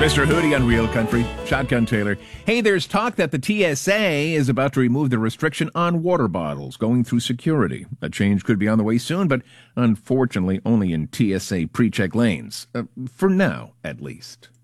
Mr. Hootie on Real Country, Shotgun Taylor. Hey, there's talk that the TSA is about to remove the restriction on water bottles going through security. A change could be on the way soon, but unfortunately only in TSA pre-check lanes. For now, at least.